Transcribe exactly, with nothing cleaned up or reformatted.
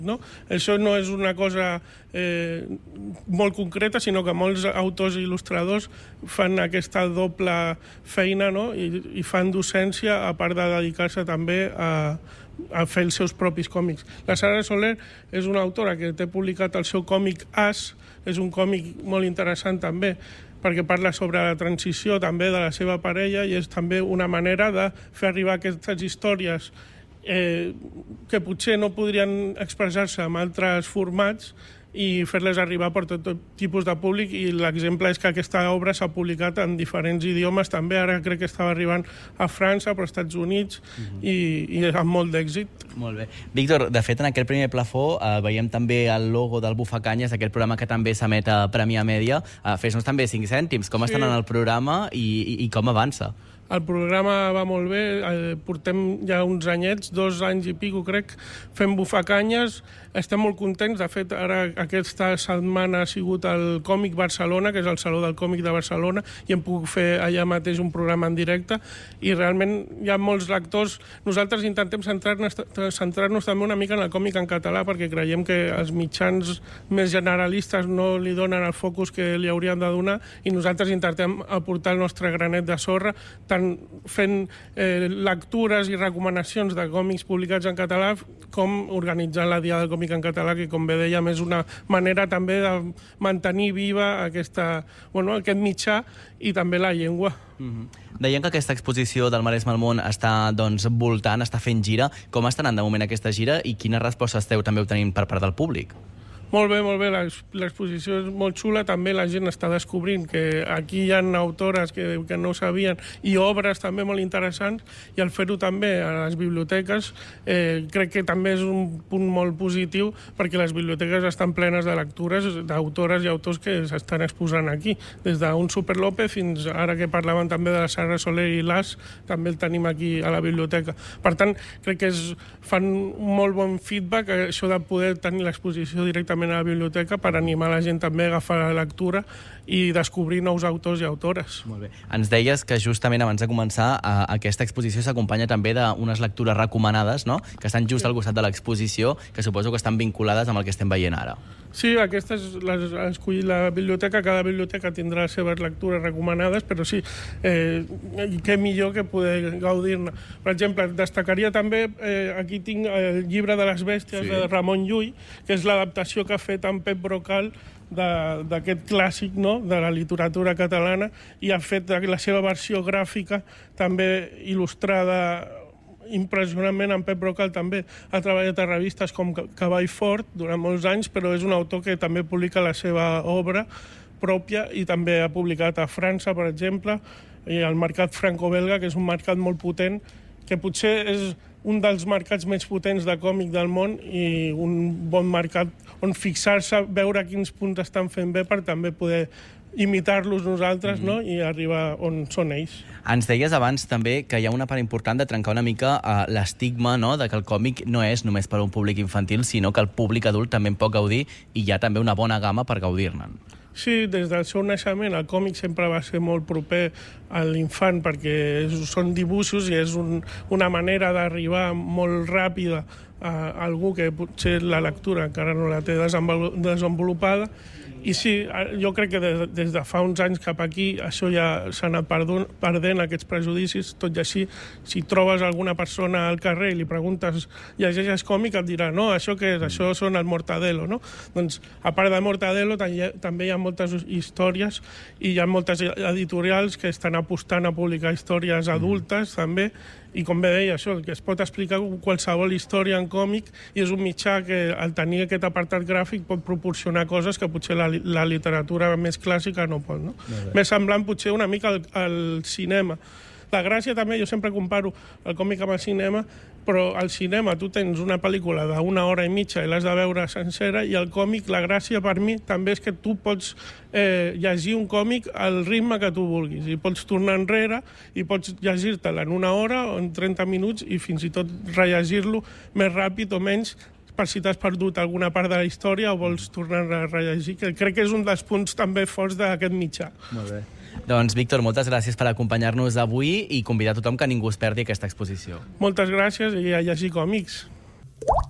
No? Això no és una cosa eh, molt concreta, sinó que molts autors i il·lustradors fan aquesta doble feina, no? I, i fan docència, a part de dedicar-se també a, a fer els seus propis còmics. La Sara Soler és una autora que té publicat el seu còmic As, és un còmic molt interessant també, perquè parla sobre la transició també de la seva parella i és també una manera de fer arribar aquestes històries Eh, que potser no podrien expressar-se en altres formats i fer-les arribar per tot, tot tipus de públic, i l'exemple és que aquesta obra s'ha publicat en diferents idiomes també, ara crec que estava arribant a França, però als Estats Units, uh-huh. i, i amb molt d'èxit. Molt bé. Víctor, de fet, en aquest primer plafó eh, veiem també el logo del Bufacanyes, aquest programa que també s'emet a Premià Mèdia. Eh, Fes-nos també cinc cèntims. Com sí. estan en el programa i, i, i com avança? El programa va molt bé, eh, portem ja uns anyets, dos anys i pico, crec, fent Bufacanyes. Estem molt contents. De fet, ara aquesta setmana ha sigut el Còmic Barcelona, que és el Saló del Còmic de Barcelona, i hem pogut fer allà mateix un programa en directe, i realment hi ha molts lectors. Nosaltres intentem centrar-nos centrar-nos també una mica en el còmic en català, perquè creiem que els mitjans més generalistes no li donen el focus que li haurien de donar, i nosaltres intentem aportar el nostre granet de sorra, tant fent eh, lectures i recomanacions de còmics publicats en català, com organitzant la Dia del Còmic en català, que, com bé dèiem, és una manera també de mantenir viva aquesta, bueno, aquest mitjà i també la llengua. Mm-hmm. Deien que aquesta exposició del Maresme al món està doncs, voltant, està fent gira. Com està anant de moment aquesta gira i quines respostes esteu també obtenint per part del públic? Molt bé, molt bé. L'exposició és molt xula. També la gent està descobrint que aquí hi ha autores que, que no ho sabien, i obres també molt interessants, i al fer-ho també a les biblioteques eh, crec que també és un punt molt positiu, perquè les biblioteques estan plenes de lectures d'autores i autors que s'estan exposant aquí. Des d'un Super López fins ara que parlaven també de la Sara Soler i l'As, també el tenim aquí a la biblioteca. Per tant, crec que és, fan un molt bon feedback, això de poder tenir l'exposició directament a la biblioteca, per animar la gent també a agafar la lectura i descobrir nous autors i autores. Molt bé. Ens deies que justament abans de començar eh, aquesta exposició s'acompanya també d'unes lectures recomanades, no?, que estan just sí. al costat de l'exposició, que suposo que estan vinculades amb el que estem veient ara. Sí, aquestes les ha escollit la biblioteca, cada biblioteca tindrà les seves lectures recomanades, però sí, eh, què millor que poder gaudir-ne. Per exemple, destacaria també, eh, aquí tinc el Llibre de les bèsties sí. de Ramon Llull, que és l'adaptació que ha fet en Pep Brocal d'aquest clàssic, no?, de la literatura catalana, i ha fet la seva versió gràfica també il·lustrada impressionantment. En Pep Brocal també ha treballat a revistes com Cavall Fort durant molts anys, però és un autor que també publica la seva obra pròpia, i també ha publicat a França, per exemple, i al mercat franco-belga, que és un mercat molt potent, que potser és un dels mercats més potents de còmic del món, i un bon mercat on fixar-se, veure quins punts estan fent bé per també poder imitar-los nosaltres, mm-hmm. no?, i arribar on són ells. Ens deies abans també que hi ha una part important de trencar una mica uh, l'estigma, no?, de que el còmic no és només per a un públic infantil, sinó que el públic adult també en pot gaudir, i hi ha també una bona gamma per gaudir-ne'n. Sí, des del seu naixement el còmic sempre va ser molt proper a l'infant, perquè són dibuixos i és un, una manera d'arribar molt ràpida a algú que potser la lectura encara no la té desenvolupada. I sí, jo crec que des, des de fa uns anys cap aquí això ja s'ha anat perdent, perdent aquests prejudicis. Tot i així, si trobes alguna persona al carrer i li preguntes llegeixes còmic, et dirà, no, això què és? Això són el Mortadelo, no? Doncs, a part de Mortadelo, també hi ha moltes històries, i hi ha moltes editorials que estan apostant a publicar històries adultes, també, i com bé deia, això, que es pot explicar qualsevol història en còmic, i és un mitjà que, al tenir aquest apartat gràfic, pot proporcionar coses que potser la, la literatura més clàssica no pot, no? Més semblant potser una mica al, al cinema. La gràcia també, jo sempre comparo el còmic amb el cinema, però al cinema tu tens una pel·lícula d'una hora i mitja i l'has de veure sencera, i el còmic, la gràcia per mi també és que tu pots eh, llegir un còmic al ritme que tu vulguis, i pots tornar enrere i pots llegir-te'l en una hora o en trenta minuts, i fins i tot rellegir-lo més ràpid o menys, per si t'has perdut alguna part de la història o vols tornar a rellegir, que crec que és un dels punts també forts d'aquest mitjà. Molt bé. Doncs, Víctor, moltes gràcies per acompanyar-nos avui i convidar tothom que ningú es perdi aquesta exposició. Moltes gràcies, i a llegir còmics.